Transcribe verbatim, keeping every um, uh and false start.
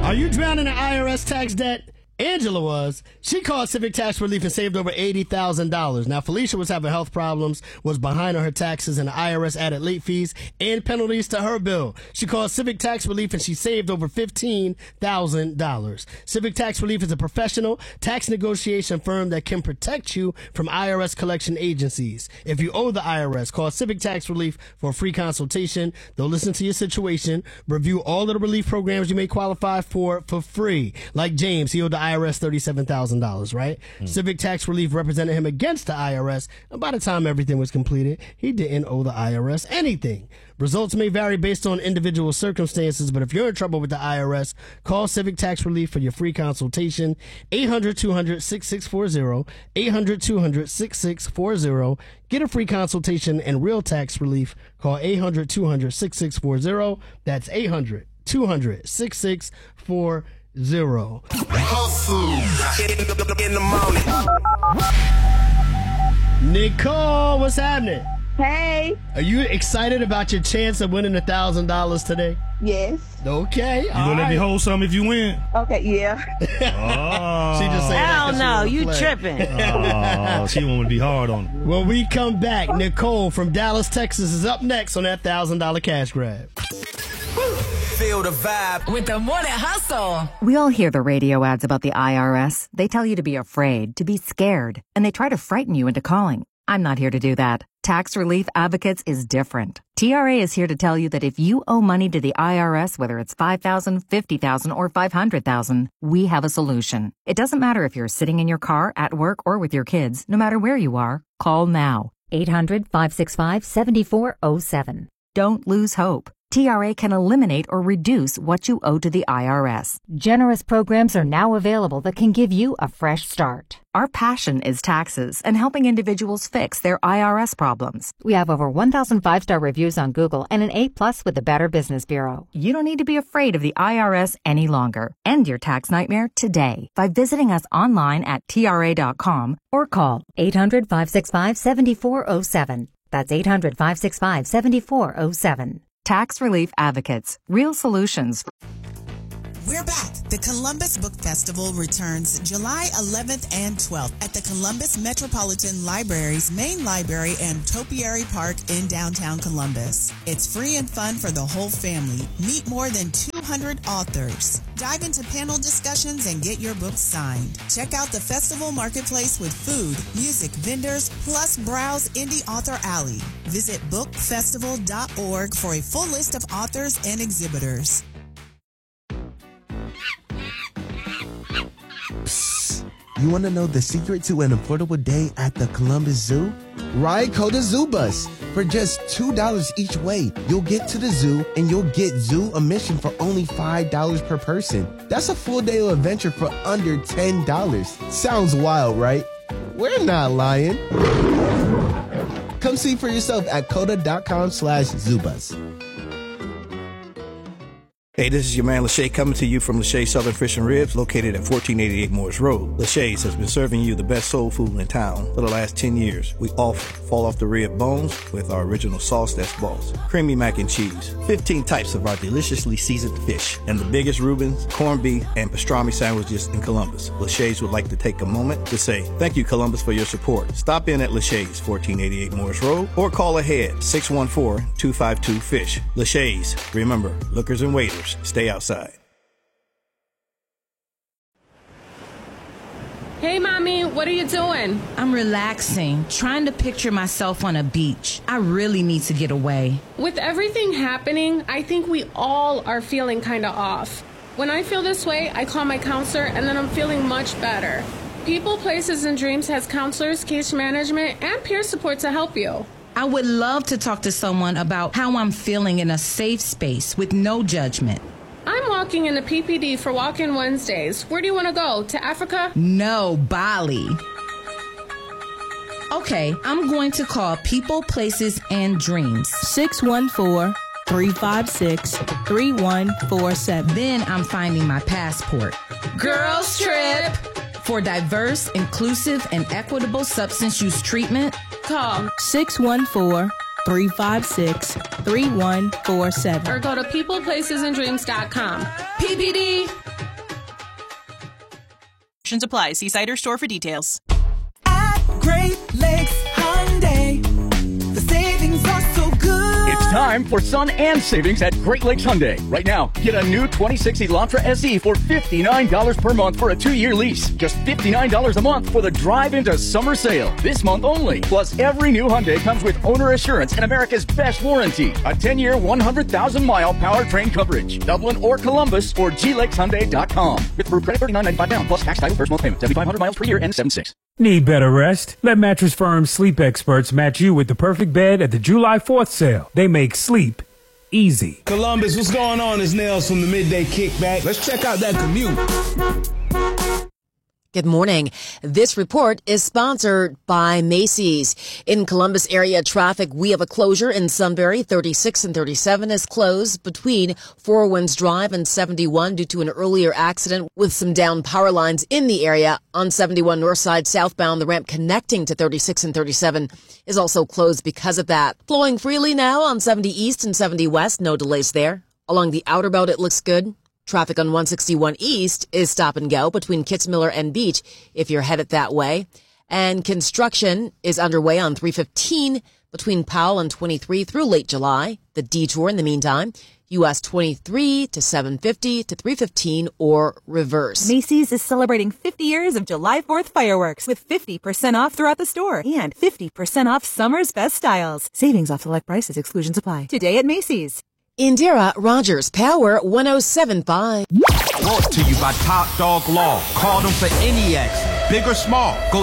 Are you drowning in I R S tax debt? Angela was. She called Civic Tax Relief and saved over eighty thousand dollars. Now, Felicia was having health problems, was behind on her taxes, and the I R S added late fees and penalties to her bill. She called Civic Tax Relief and she saved over fifteen thousand dollars. Civic Tax Relief is a professional tax negotiation firm that can protect you from I R S collection agencies. If you owe the I R S, call Civic Tax Relief for a free consultation. They'll listen to your situation, review all of the relief programs you may qualify for for free. Like James, he owed the I R S thirty-seven thousand dollars, right? Mm. Civic Tax Relief represented him against the I R S, and by the time everything was completed, he didn't owe the I R S anything. Results may vary based on individual circumstances, but if you're in trouble with the I R S, call Civic Tax Relief for your free consultation. eight hundred, two hundred, six six four zero, eight hundred, two hundred, six six four zero. Get a free consultation and real tax relief. Call eight hundred, two hundred, six six four zero. That's eight hundred, two hundred, six six four zero. In the morning. Nicole, what's happening? Hey. Are you excited about your chance of winning a thousand dollars today? Yes. Okay. You gonna let me hold some if you win? Okay, yeah. Oh. She just saying that 'cause Hell no, she you wanna play. tripping. Oh, she want to be hard on it. When we come back, Nicole from Dallas, Texas is up next on that thousand dollar cash grab. Feel the vibe With the Morning Hustle. We all hear the radio ads about the I R S. They tell you to be afraid, to be scared, and they try to frighten you into calling. I'm not here to do that. Tax Relief Advocates is different. T R A is here to tell you that if you owe money to the I R S, whether it's five thousand dollars, fifty thousand dollars, or five hundred thousand dollars, we have a solution. It doesn't matter if you're sitting in your car, at work, or with your kids. No matter where you are, call now. eight hundred, five six five, seven four zero seven. Don't lose hope. T R A can eliminate or reduce what you owe to the I R S. Generous programs are now available that can give you a fresh start. Our passion is taxes and helping individuals fix their I R S problems. We have over one thousand five-star reviews on Google and an A plus with the Better Business Bureau. You don't need to be afraid of the I R S any longer. End your tax nightmare today by visiting us online at T R A dot com or call eight hundred, five six five, seven four zero seven. That's eight hundred, five six five, seven four zero seven. Tax Relief Advocates. Real solutions. We're back. The Columbus Book Festival returns July eleventh and twelfth at the Columbus Metropolitan Library's main library and Topiary Park in downtown Columbus. It's free and fun for the whole family. Meet more than two hundred authors. Dive into panel discussions and get your books signed. Check out the festival marketplace with food, music, vendors, plus browse Indie Author Alley. Visit book festival dot org for a full list of authors and exhibitors. You want to know the secret to an affordable day at the Columbus Zoo? Ride Coda Zoo Bus. For just two dollars each way, you'll get to the zoo and you'll get zoo admission for only five dollars per person. That's a full day of adventure for under ten dollars. Sounds wild, right? We're not lying. Come see for yourself at coda dot com slash zoobus. Hey, this is your man Lachey coming to you from Lachey Southern Fish and Ribs, located at fourteen eighty-eight Morris Road. Lachey's has been serving you the best soul food in town for the last ten years. We offer fall off the rib bones with our original sauce that's boss, creamy mac and cheese, fifteen types of our deliciously seasoned fish, and the biggest Reubens, corned beef, and pastrami sandwiches in Columbus. Lachey's would like to take a moment to say thank you, Columbus, for your support. Stop in at Lachey's, fourteen eighty-eight Morris Road, or call ahead six one four, two five two, FISH. Lachey's, remember, lookers and waiters, stay outside. Hey, Mommy, what are you doing? I'm relaxing, trying to picture myself on a beach. I really need to get away. With everything happening, I think we all are feeling kind of off. When I feel this way, I call my counselor, and then I'm feeling much better. People, Places, and Dreams has counselors, case management, and peer support to help you. I would love to talk to someone about how I'm feeling in a safe space with no judgment. I'm walking in the P P D for Walk-In Wednesdays. Where do you want to go? To Africa? No, Bali. Okay, I'm going to call People, Places, and Dreams. six one four, three five six, three one four seven. Then I'm finding my passport. Girls Trip! For diverse, inclusive, and equitable substance use treatment, call six one four, three five six, three one four seven. Or go to people places and dreams dot com. P P D, Restrictions apply. See site or store for details. At Great Lakes Hyundai, the savings are so good. It's time for sun and savings at Great Lakes Hyundai. Right now, get a new twenty sixty Elantra S E for fifty-nine dollars per month for a two-year lease. Just fifty-nine dollars a month for the drive into summer sale. This month only. Plus, every new Hyundai comes with owner assurance and America's best warranty. A ten-year, one hundred thousand mile powertrain coverage. Dublin or Columbus or G Lakes Hyundai dot com. With approved credit thirty-nine ninety-five down plus tax title first month payment. seventy-five hundred miles per year and seven six. Need better rest? Let Mattress Firm's sleep experts match you with the perfect bed at the July fourth sale. They make sleep easy. Columbus, what's going on? It's Nails from the Midday Kickback. Let's check out that commute. Good morning. This report is sponsored by Macy's. In Columbus area traffic, we have a closure in Sunbury. thirty-six and thirty-seven is closed between Four Winds Drive and seventy-one due to an earlier accident with some down power lines in the area. On seventy-one north side southbound, the ramp connecting to thirty-six and thirty-seven is also closed because of that. Flowing freely now on seventy east and seventy west. No delays there. Along the outer belt, it looks good. Traffic on one sixty-one East is stop and go between Kitzmiller and Beach if you're headed that way. And construction is underway on three fifteen between Powell and twenty-three through late July. The detour in the meantime, U S twenty-three to seven fifty to three fifteen or reverse. Macy's is celebrating fifty years of July fourth fireworks with fifty percent off throughout the store and fifty percent off summer's best styles. Savings off select prices, exclusions apply. Today at Macy's. Indira Rogers, Power one oh seven point five. Brought to you by Top Dog Law. Call them for any accident, big or small. Go